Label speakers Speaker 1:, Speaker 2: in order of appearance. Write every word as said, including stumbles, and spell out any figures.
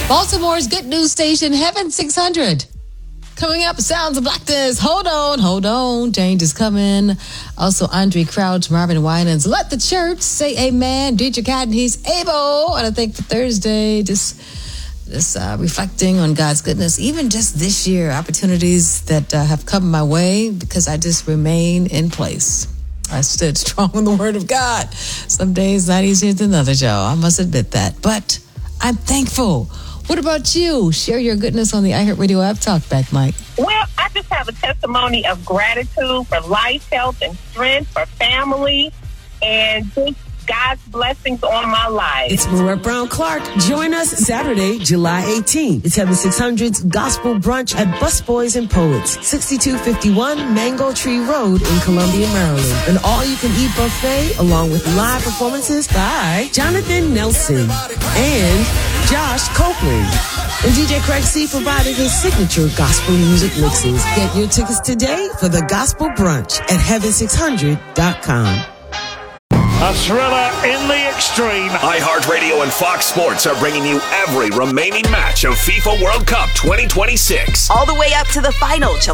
Speaker 1: Baltimore's good news station, Heaven six hundred. Coming up, Sounds of Blackness. Hold on, hold on. Change is coming. Also, Andre Crouch, Marvin Winans. Let the church say amen. Dietrich Haddon, he's able. And I think for Thursday, just, just uh, reflecting on God's goodness. Even just this year, opportunities that uh, have come my way because I just remain in place. I stood strong in the Word of God. Some days not easier than others, y'all. I must admit that. But I'm thankful. What about you? Share your goodness on the iHeartRadio app. Talk back, Mike.
Speaker 2: Well, I just have a testimony of gratitude for life, health, and strength, for family, and just God's blessings on my life.
Speaker 3: It's Marette Brown Clark. Join us Saturday, July eighteenth. It's Heaven six hundred's Gospel Brunch at Busboys and Poets, sixty-two fifty-one Mango Tree Road in Columbia, Maryland. An all-you-can-eat buffet along with live performances by Jonathan Nelson and Josh Copeland. And D J Craig C provided his signature gospel music mixes. Get your tickets today for the Gospel Brunch at heaven six hundred dot com.
Speaker 4: A thriller in the extreme.
Speaker 5: iHeartRadio and Fox Sports are bringing you every remaining match of FIFA World Cup twenty twenty-six.
Speaker 6: All the way up to the final, July